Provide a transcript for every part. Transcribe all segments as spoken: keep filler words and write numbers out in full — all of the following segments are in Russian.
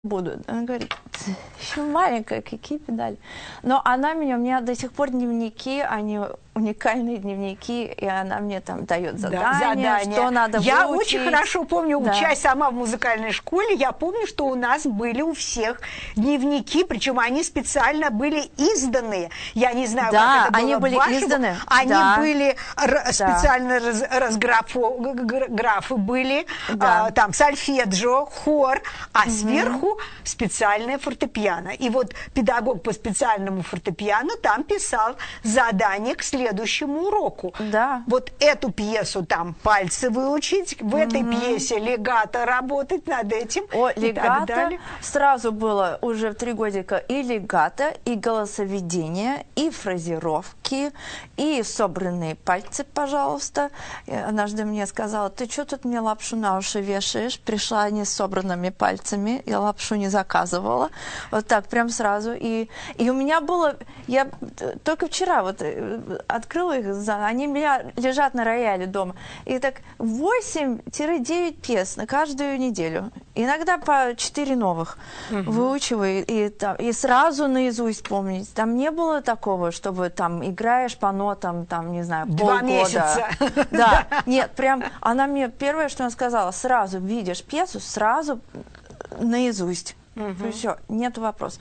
буду. Она говорит, еще маленькая, какие педали. Но она меня, у меня до сих пор дневники, они уникальные дневники, и она мне там дает задания, да, задания. Что надо Я выучить. очень хорошо помню, да. учась сама в музыкальной школе, я помню, что у нас были у всех дневники, причем они специально были изданные. Я не знаю, да, как это было они были вашему, изданы. Они да. были да. специально раз, разграфу, графы были, да. а, там сольфеджио, хор, а угу. сверху специальное фортепиано. И вот педагог по специальному фортепиано там писал задание к следующему уроку. Да. Вот эту пьесу там пальцы выучить, в mm-hmm. этой пьесе легато работать над этим. О, и легато так далее. Сразу было уже в три годика и легато, и голосоведение, и фразировки, и собранные пальцы, пожалуйста. И однажды мне сказала, ты что тут мне лапшу на уши вешаешь? Пришла не с собранными пальцами, я лапшу не заказывала. Вот так, прям сразу. И, и у меня было, я только вчера вот открыла их, они у меня лежат на рояле дома. И так восемь-девять пьес на каждую неделю. Иногда по четыре новых угу. выучиваю. И, там, и сразу наизусть помнить. Там не было такого, чтобы там играешь по нотам, там, не знаю, Два полгода. месяца. Да, нет, прям, она мне, первое, что она сказала, сразу видишь пьесу, сразу наизусть. Угу. Все, нет вопросов.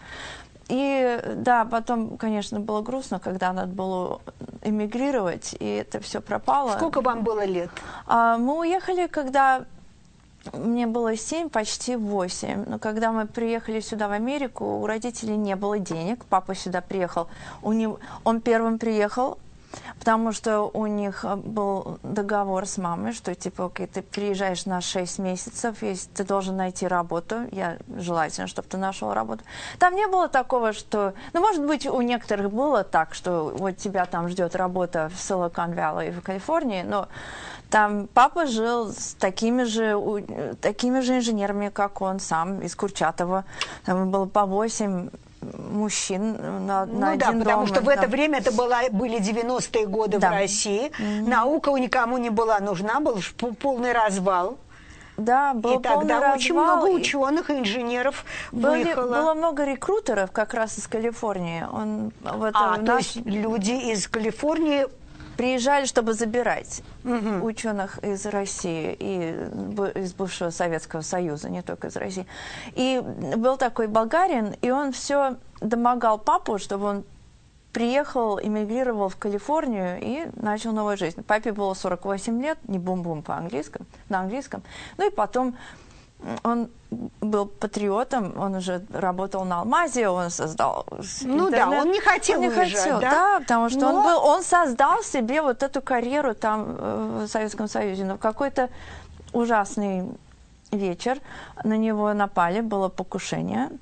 И да, потом, конечно, было грустно, когда надо было эмигрировать, и это все пропало. Сколько вам было лет? А, мы уехали, когда мне было семь, почти восемь. Но когда мы приехали сюда, в Америку, у родителей не было денег. Папа сюда приехал. У него, он первым приехал, потому что у них был договор с мамой, что типа, окей, ты приезжаешь на шесть месяцев, если ты должен найти работу, я желательно, чтобы ты нашел работу. Там не было такого, что, ну, может быть, у некоторых было так, что вот тебя там ждет работа в Silicon Valley в Калифорнии, но там папа жил с такими же, такими же инженерами, как он сам, из Курчатова. Там было по восемь мужчин на, ну на да, один потому дом. что в это время это была, были девяностые годы да. в России. Mm-hmm. Наука никому не была нужна, был полный развал. Да, был и тогда развал, очень много ученых и инженеров были, выехало. Было много рекрутеров как раз из Калифорнии. Он, вот, а, то наш... есть люди из Калифорнии приезжали, чтобы забирать угу. ученых из России и из бывшего Советского Союза, не только из России. И был такой болгарин, и он все домогал папу, чтобы он приехал, эмигрировал в Калифорнию и начал новую жизнь. Папе было сорок восемь лет, не бум-бум по-английски, на английском. Ну и потом он был патриотом, он уже работал на Алмазе, он создал ну интернет. да, он не хотел он не уезжать, хотел, да? да, потому что Но... он был, он создал себе вот эту карьеру там в Советском Союзе. Но в какой-то ужасный вечер на него напали, было покушение,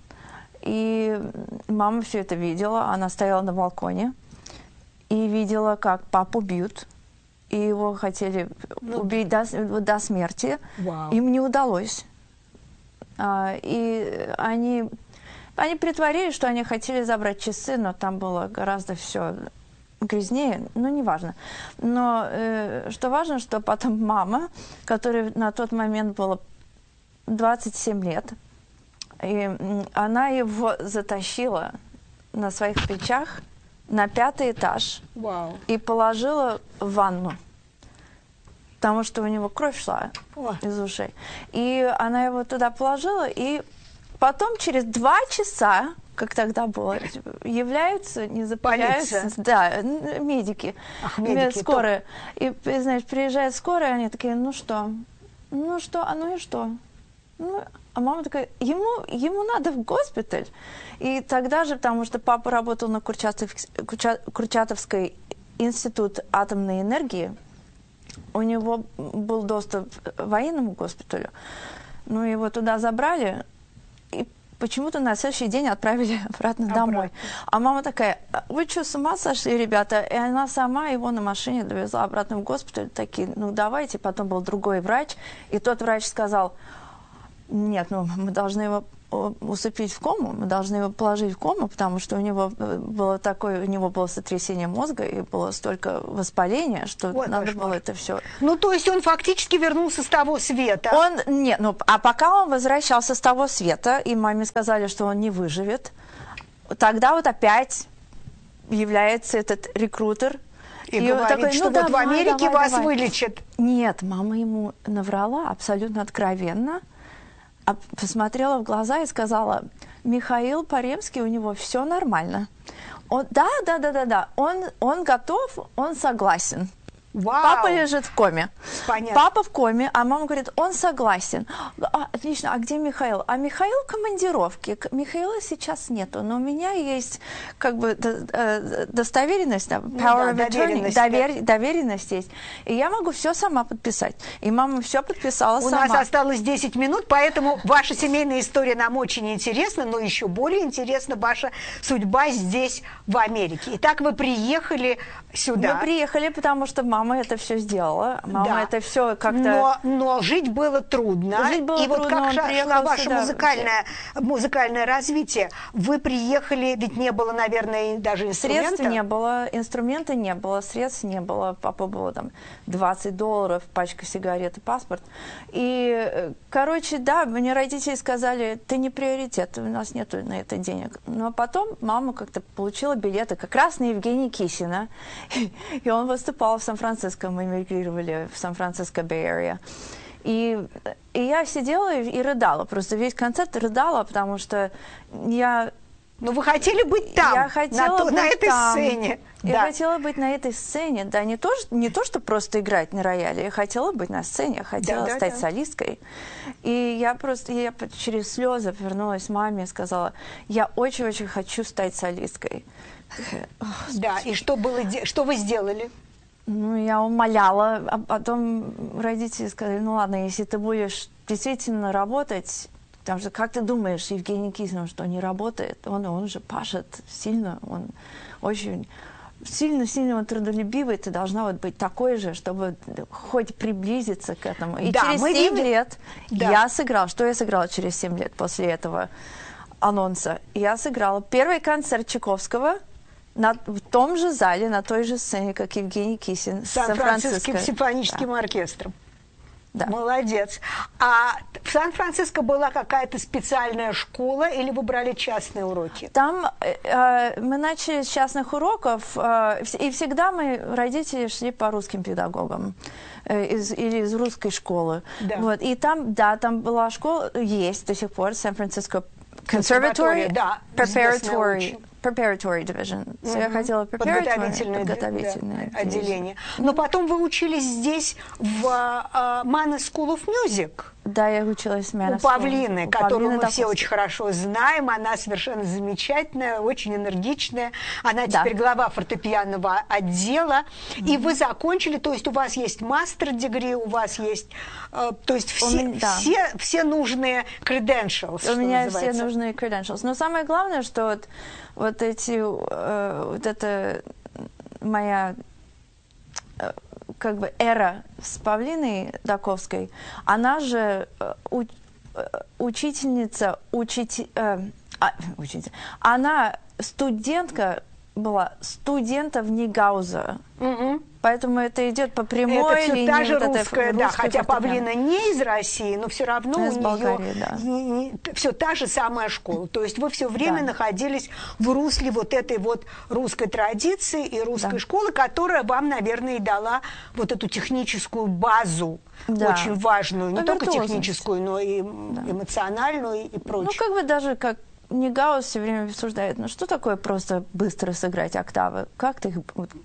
и мама все это видела, она стояла на балконе и видела, как папу бьют, и его хотели ну... убить до, до смерти, Вау. Им не удалось. Uh, и они, они притворились, что они хотели забрать часы, но там было гораздо все грязнее, ну, неважно. Но э, что важно, что потом мама, которой на тот момент было двадцать семь лет, и она его затащила на своих плечах на пятый этаж wow. и положила в ванну. Потому что у него кровь шла О. из ушей. И она его туда положила, и потом через два часа, как тогда было, являются, не запаляются, да, медики, Ах, медики скорая. И, знаешь, приезжает скорая, они такие, ну что, ну что, а ну и что? Ну, а мама такая, ему, ему надо в госпиталь. И тогда же, потому что папа работал на Курчатов, Курчатовской институт атомной энергии, у него был доступ к военному госпиталю. Ну, его туда забрали, и почему-то на следующий день отправили обратно, обратно домой. А мама такая, вы что, с ума сошли, ребята? И она сама его на машине довезла обратно в госпиталь. Такие, ну, давайте. Потом был другой врач, и тот врач сказал, нет, ну, мы должны его усыпить в кому, мы должны его положить в кому, потому что у него было такое, у него было сотрясение мозга и было столько воспаления, что вот надо кошмар. Было это все. Ну, то есть он фактически вернулся с того света? Он, нет, ну, а пока он возвращался с того света, и маме сказали, что он не выживет, тогда вот опять является этот рекрутер. И, и говорит, такой, ну, что давай, вот в Америке давай, вас давай. Вылечат. Нет, мама ему наврала абсолютно откровенно. Посмотрела в глаза и сказала: Михаил Паремский, у него все нормально. Он, да, да, да, да, да. Он, он готов, он согласен. Вау. Папа лежит в коме. Понятно. Папа в коме, а мама говорит, он согласен. А, отлично, а где Михаил? А Михаил в командировке. Михаила сейчас нету, но у меня есть как бы достоверенность, power ну, да, of attorney, доверенность, довер, да. доверенность есть. И я могу все сама подписать. И мама все подписала у сама. У нас осталось десять минут, поэтому ваша семейная история нам очень интересна, но еще более интересна ваша судьба здесь, в Америке. Итак, вы приехали сюда. Мы приехали, потому что мама это все сделала. Мама да. это все как-то... Но, но жить было трудно. Жить было и трудно, вот как шло ваше сюда. музыкальное, музыкальное развитие? Вы приехали, ведь не было, наверное, даже инструмента? Средств не было, инструмента не было, средств не было. Папа было там двадцать долларов, пачка сигарет и паспорт. И, короче, да, мне родители сказали, ты не приоритет, у нас нету на это денег. Но потом мама как-то получила билеты как раз на Евгения Кисина. И он выступал в Сан-Франциско, мы эмигрировали в Сан-Франциско, Bay Area. И, и я сидела и, и рыдала, просто весь концерт рыдала, потому что я... Ну, вы хотели быть там, я хотела на, быть на этой там. сцене. Я да. хотела быть на этой сцене, да, не то, не то, что просто играть на рояле, я хотела быть на сцене, я хотела да, стать да, солисткой. И я просто, я через слезы повернулась к маме и сказала, я очень-очень хочу стать солисткой. Да, и что было, что вы сделали? Ну, я умоляла, а потом родители сказали, ну ладно, если ты будешь действительно работать, потому что, как ты думаешь, Евгений Кисин, что не работает, он, он же пашет сильно, он очень сильно-сильно трудолюбивый, ты должна вот быть такой же, чтобы хоть приблизиться к этому. И да, через семь видели... лет да. я сыграла, что я сыграла через семь лет после этого анонса? Я сыграла первый концерт Чайковского на, в том же зале, на той же сцене, как Евгений Кисин. С Сан-Франциским симфоническим да. оркестром. Да. Молодец. А в Сан-Франциско была какая-то специальная школа или вы брали частные уроки? Там э, мы начали с частных уроков, э, и всегда мы, родители, шли по русским педагогам э, из, или из русской школы. Да. Вот, и там, да, там была школа, есть до сих пор, Сан-Франциско Conservatory, да, Preparatory, Preparatory Division. Mm-hmm. So я хотела подготовительное, подготовительное да, отделение. Но потом вы учились здесь в uh, Mannes School of Music. Да, я училась в Mannes. У Павлины, у которую Павлины мы все очень хорошо знаем. Она совершенно замечательная, очень энергичная. Она да. теперь глава фортепианного отдела. Mm-hmm. И вы закончили, то есть у вас есть мастер-дегри, у вас есть, uh, то есть все, меня, да. все, все нужные credentials. У меня называется. все нужные credentials. Но самое главное, что вот, вот эти, э, вот эта моя э, как бы эра с Павлиной Даковской, она же э, у, э, учительница, учитель, э, а, учитель, она студентка была студентов Нигауза. Mm-hmm. Поэтому это идет по прямой это линии. Это та же вот русская, да, хотя Павлина не из России, но все равно из у Болгарии, нее да. не, не, все та же самая школа. То есть вы все время да. находились в русле вот этой вот русской традиции и русской да. школы, которая вам, наверное, и дала вот эту техническую базу, да. очень важную, не но только техническую, но и да. эмоциональную и прочее. Ну, как бы даже как Нигаус все время обсуждает, ну что такое просто быстро сыграть октавы? Как ты их...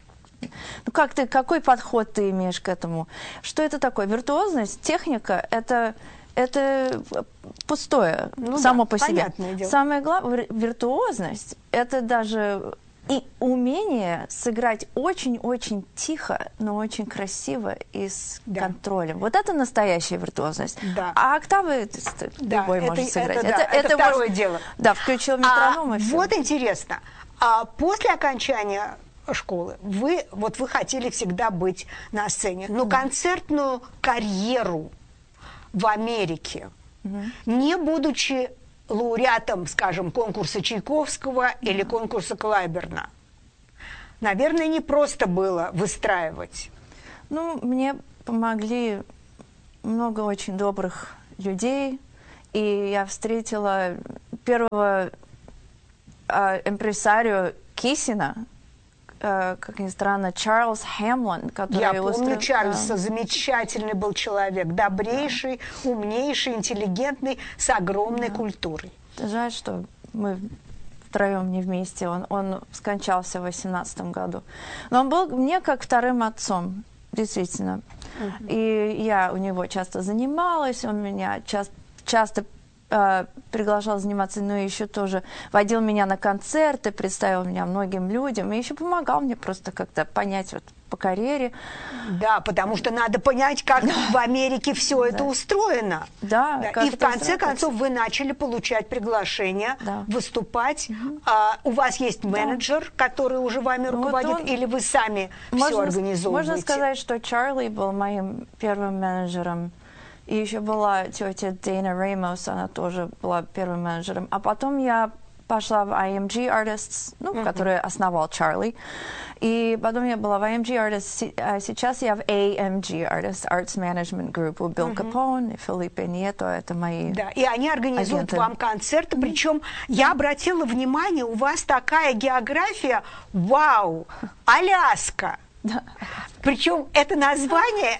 Ну, как ты, какой подход ты имеешь к этому? Что это такое? Виртуозность, техника, это, это пустое ну, само да, по себе. Дело. Самое главное, виртуозность, это даже и умение сыграть очень-очень тихо, но очень красиво и с да. контролем. Вот это настоящая виртуозность. Да. А октавы да, любой это, может сыграть. Это, это, да, это, это второе может, дело. Да, включил метроном а, и все. Вот интересно, а после окончания школы вы вот вы хотели всегда быть на сцене, но да. концертную карьеру в Америке, угу. не будучи лауреатом, скажем, конкурса Чайковского или конкурса Клайберна? Наверное, не просто было выстраивать. Ну, мне помогли много очень добрых людей, и я встретила первого э, импресарио Кисина, э, как ни странно, Чарльз Хэмлин, который... Я помню иллюстрировал... Чарльза, да. замечательный был человек, добрейший, да. умнейший, интеллигентный, с огромной да. культурой. Жаль, что мы втроем не вместе. Он, он скончался в восемнадцатом году. Но он был мне как вторым отцом, действительно. Uh-huh. И я у него часто занималась, он меня часто, часто э, приглашал заниматься, но еще тоже водил меня на концерты, представил меня многим людям, и еще помогал мне просто как-то понять вот по карьере. Да, потому что надо понять, как в Америке все это устроено. Да. И в конце концов вы начали получать приглашения да. выступать. Угу. А, у вас есть менеджер, да. который уже вами руководит, вот он... или вы сами можно, все организовываете? Можно сказать, что Чарли был моим первым менеджером. И еще была тетя Дейна Реймос, она тоже была первым менеджером. А потом я пошла в ай эм джи Artists, ну, uh-huh. который основал Чарли. И потом я была в ай эм джи Artists, а сейчас я в эй эм джи Artists, Arts Management Group, у Билл uh-huh. Капон и Филиппе Нието, это мои Да, и они организуют агенты. Вам концерты, причем я обратила внимание, у вас такая география, вау, Аляска. Да. Причем это название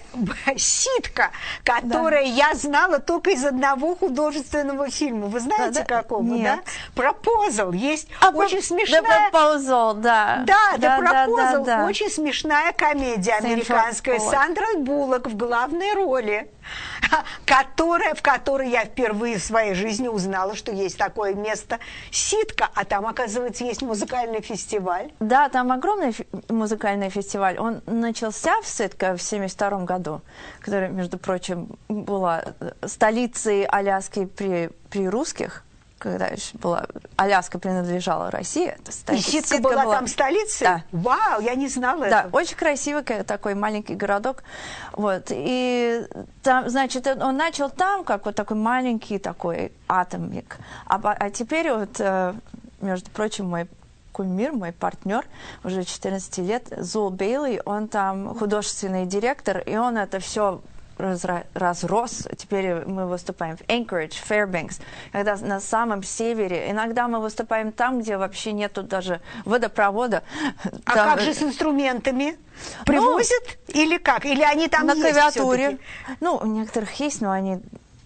Ситка, которое да. я знала только из одного художественного фильма. Вы знаете, да, какого? Нет. Да? Proposal. Есть а, очень смешная... The Proposal, да. Да, да, The Proposal. Да, да, да. Очень смешная комедия Сэндрал американская. Буллок. Сандра Буллок в главной роли, которая, в которой я впервые в своей жизни узнала, что есть такое место Ситка, а там, оказывается, есть музыкальный фестиваль. Да, там огромный фи- музыкальный фестиваль. Он начался в Ситка в семьдесят втором году, которая, между прочим, была столицей Аляски при, при русских, когда еще была, Аляска принадлежала России. Это И Ситка, Ситка была, была там столицей? Да. Вау, я не знала да, этого. Да, очень красивый такой маленький городок. Вот. И там, значит, он начал там, как вот такой маленький такой атомик. А, а теперь вот, между прочим, мой кумир, мой партнер, уже четырнадцать лет, Зул Бейли, он там художественный директор, и он это все разра- разрос. Теперь мы выступаем в Anchorage, Fairbanks, когда на самом севере. Иногда мы выступаем там, где вообще нету даже водопровода. А там... как же с инструментами? Привозят ну, или как? Или они там на есть клавиатуре. все-таки? Ну, у некоторых есть, но они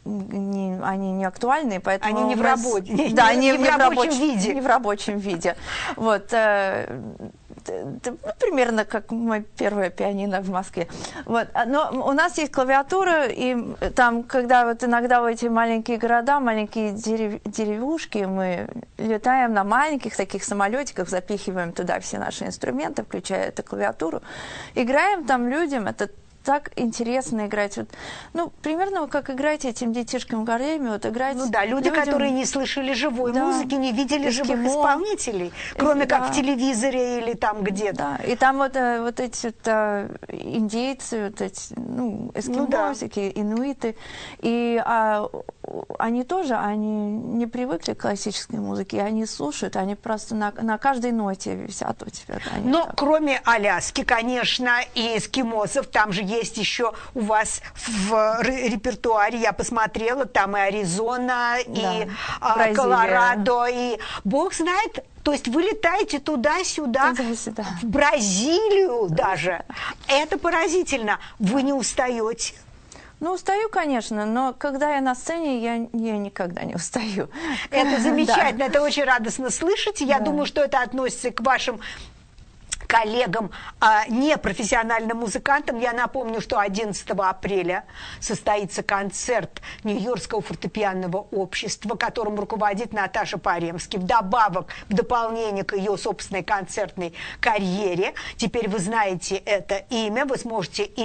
Не, они не актуальны, поэтому они не в, нас... работе, не, да, не, не, не в рабочем рабоч... виде. Не в рабочем виде. Вот, э, ну, примерно как мой первое пианино в Москве. Вот, но у нас есть клавиатура, и там, когда вот иногда в эти маленькие города, маленькие дерев... деревушки, мы летаем на маленьких таких самолетиках, запихиваем туда все наши инструменты, включая эту клавиатуру, играем там людям, это так интересно играть. Вот, ну, примерно как играть этим детишкам в гареме, вот играть... Ну да, люди, людям... которые не слышали живой да. музыки, не видели Эскимо. живых исполнителей, кроме да. как в телевизоре или там где-то. Да, и там вот, вот эти вот, индейцы, вот эти, ну, эскимосики, ну, да. инуиты, и а, они тоже, они не привыкли к классической музыке, они слушают, они просто на, на каждой ноте висят у тебя. Но так. кроме Аляски, конечно, и эскимосов, там же есть еще у вас в репертуаре, я посмотрела, там и Аризона, да. и а, Колорадо, и бог знает, то есть вы летаете туда-сюда, туда-сюда. в Бразилию даже. Это поразительно. Вы не устаете? Ну, устаю, конечно, но когда я на сцене, я, я никогда не устаю. Это замечательно, да. это очень радостно слышать. Я да. думаю, что это относится к вашим коллегам, а, непрофессиональным музыкантам. Я напомню, что одиннадцатого апреля состоится концерт Нью-Йоркского фортепианного общества, которым руководит Наташа Паремский. Вдобавок, в дополнение к ее собственной концертной карьере, теперь вы знаете это имя, вы сможете и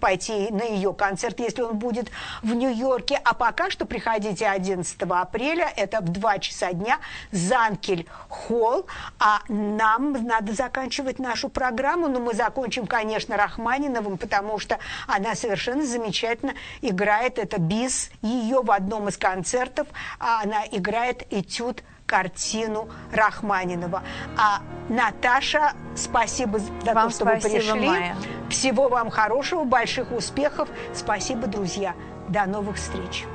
пойти на ее концерт, если он будет в Нью-Йорке. А пока что приходите одиннадцатого апреля, это в два часа дня, Занкель Холл. А нам надо заканчивать нашу программу, но мы закончим, конечно, Рахманиновым, потому что она совершенно замечательно играет, это бис ее в одном из концертов, а она играет этюд, картину Рахманинова. А Наташа, спасибо за вам то, что вы спасибо, пришли. Майя. Всего вам хорошего, больших успехов. Спасибо, друзья. До новых встреч.